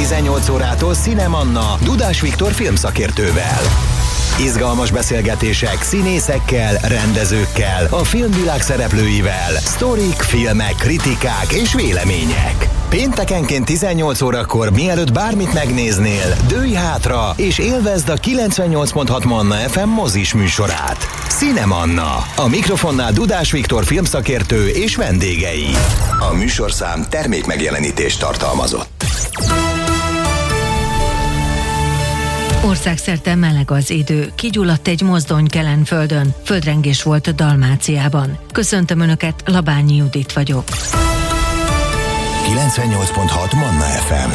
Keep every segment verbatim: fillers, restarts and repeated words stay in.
tizennyolc órától Cinemanna Dudás Viktor filmszakértővel. Izgalmas beszélgetések színészekkel, rendezőkkel, a filmvilág szereplőivel, sztorik, filmek, kritikák és vélemények. Péntekenként tizennyolc órakor, mielőtt bármit megnéznél, dőlj hátra és élvezd a kilencvennyolc pont hat Manna ef em mozis műsorát. Cinemanna. A mikrofonnál Dudás Viktor filmszakértő és vendégei. A műsorszám termékmegjelenítést tartalmazott. Országszerte meleg az idő, kigyulladt egy mozdony Kelenföldön, földrengés volt Dalmáciában. Köszöntöm Önöket, Labányi Judit vagyok. kilencvennyolc pont hat Manna ef em.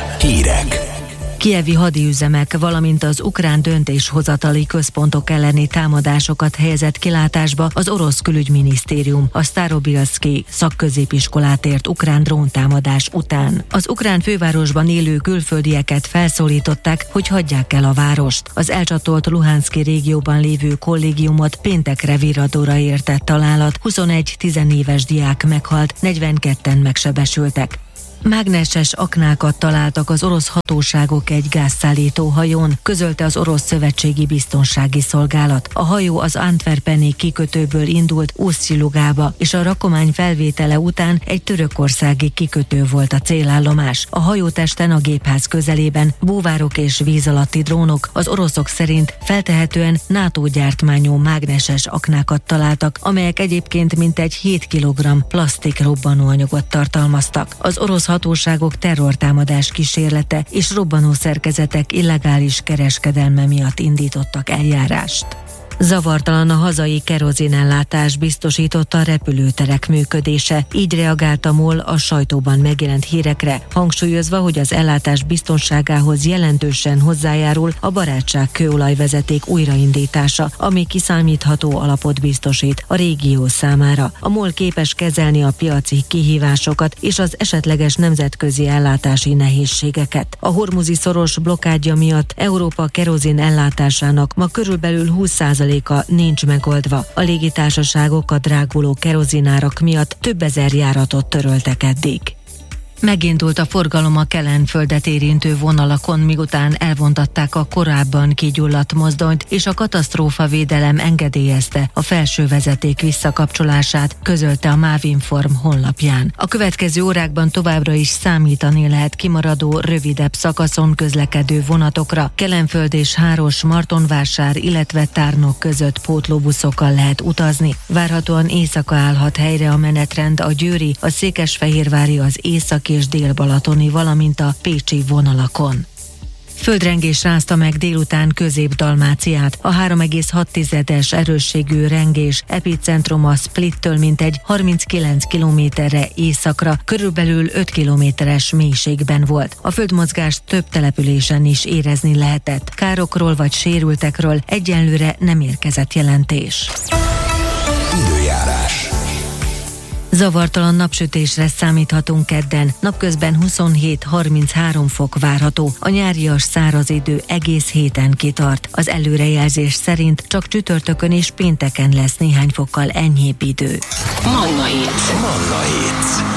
Hírek. Kijevi hadiüzemek, valamint az ukrán döntéshozatali központok elleni támadásokat helyezett kilátásba az orosz külügyminisztérium a Starobilszki szakközépiskolát ért ukrán dróntámadás után. Az ukrán fővárosban élő külföldieket felszólították, hogy hagyják el a várost. Az elcsatolt Luhanszki régióban lévő kollégiumot péntekre virradóra értett találat, huszonegy tizenéves diák meghalt, negyvenketten megsebesültek. Mágneses aknákat találtak az orosz hatóságok egy gázszállító hajón, közölte az orosz szövetségi biztonsági szolgálat. A hajó az antwerpeni kikötőből indult Uszcsilugába, és a rakomány felvétele után egy törökországi kikötő volt a célállomás. A hajótesten a gépház közelében búvárok és víz alatti drónok, az oroszok szerint feltehetően NATO gyártmányú mágneses aknákat találtak, amelyek egyébként mintegy hét kilogramm plasztik robbanóanyagot tartalmaztak. Az orosz hatóságok terrortámadás kísérlete és robbanószerkezetek illegális kereskedelme miatt indítottak eljárást. Zavartalan a hazai kerozinellátás, biztosította a repülőterek működése. Így reagált a MOL a sajtóban megjelent hírekre, hangsúlyozva, hogy az ellátás biztonságához jelentősen hozzájárul a Barátság kőolajvezeték újraindítása, ami kiszámítható alapot biztosít a régió számára. A MOL képes kezelni a piaci kihívásokat és az esetleges nemzetközi ellátási nehézségeket. A hormuzi szoros blokkádja miatt Európa kerozin ellátásának ma körülbelül húsz százaléka nincs megoldva. A légitársaságok a dráguló kerozinárak miatt több ezer járatot töröltek eddig. Megindult a forgalom a Kelenföldet érintő vonalakon, miután elvontatták a korábban kigyulladt mozdonyt, és a katasztrófavédelem engedélyezte a felső vezeték visszakapcsolását, közölte a Mávinform honlapján. A következő órákban továbbra is számítani lehet kimaradó, rövidebb szakaszon közlekedő vonatokra. Kelenföld és Háros-Martonvásár, illetve Tárnok között pótlóbuszokkal lehet utazni. Várhatóan éjszaka állhat helyre a menetrend a győri, a székesfehérvári, az északi és délbalatoni, valamint a pécsi vonalakon. Földrengés rázta meg délután Közép-Dalmáciát. A három egész hat tizedes erősségű rengés epicentruma Splittől mintegy harminckilenc kilométerre északra, körülbelül öt kilométeres mélységben volt. A földmozgást több településen is érezni lehetett. Károkról vagy sérültekről egyenlőre nem érkezett jelentés. Időjárás. Zavartalan napsütésre számíthatunk kedden, napközben huszonhét harminchárom fok várható. A nyárias száraz idő egész héten kitart. Az előrejelzés szerint csak csütörtökön és pénteken lesz néhány fokkal enyhébb idő. Manna Hits. Manna Hits.